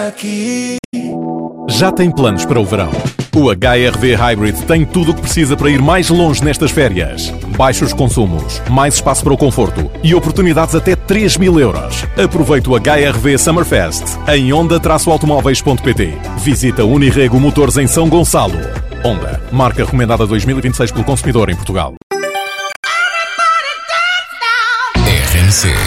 aqui. Já tem planos para o verão? O HR-V Hybrid tem tudo o que precisa para ir mais longe nestas férias. Baixos consumos, mais espaço para o conforto e oportunidades até 3.000 euros. Aproveite o HR-V Summerfest em onda-automóveis.pt. Visita Unirrego Motores em São Gonçalo. Honda, marca recomendada 2026 pelo consumidor em Portugal. RMC